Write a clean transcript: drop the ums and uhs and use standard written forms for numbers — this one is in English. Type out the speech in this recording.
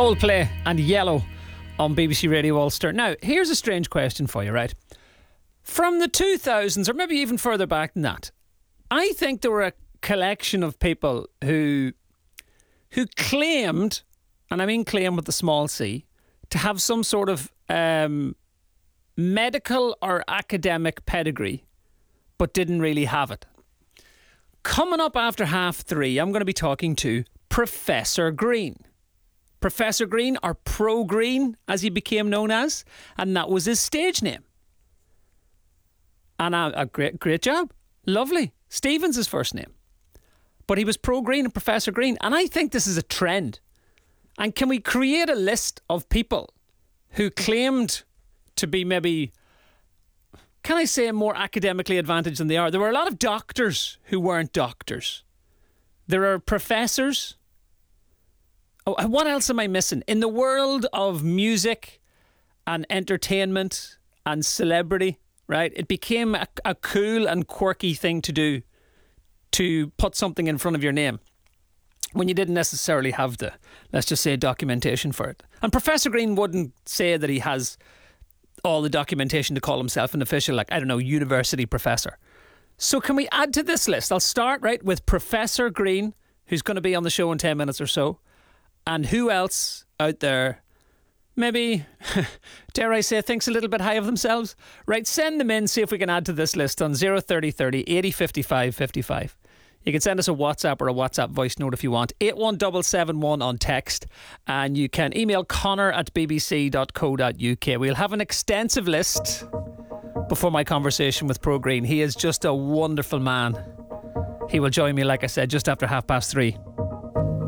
Coldplay and Yellow on BBC Radio Ulster. Now, here's a strange question for you, right? From the 2000s, or maybe even further back than that, I think there were a collection of people who claimed, and I mean claim with the small c, to have some sort of medical or academic pedigree, but didn't really have it. Coming up after 3:30, I'm going to be talking to Professor Green. Professor Green, or Pro Green, as he became known as, and that was his stage name. And a great job. Lovely. Stephen's his first name. But he was Pro Green and Professor Green. And I think this is a trend. And can we create a list of people who claimed to be maybe, can I say, more academically advantaged than they are? There were a lot of doctors who weren't doctors. There are professors. Oh, what else am I missing? In the world of music and entertainment and celebrity, right, it became a cool and quirky thing to do, to put something in front of your name when you didn't necessarily have the, let's just say, documentation for it. And Professor Green wouldn't say that he has all the documentation to call himself an official, like, I don't know, university professor. So can we add to this list? I'll start, right, with Professor Green, who's going to be on the show in 10 minutes or so. And who else out there, maybe, dare I say, thinks a little bit high of themselves? Right, send them in, see if we can add to this list on 03030 80 55 55. You can send us a WhatsApp or a WhatsApp voice note if you want. 81771 on text. And you can email connor@bbc.co.uk. We'll have an extensive list before my conversation with Pro Green. He is just a wonderful man. He will join me, like I said, just after 3:30.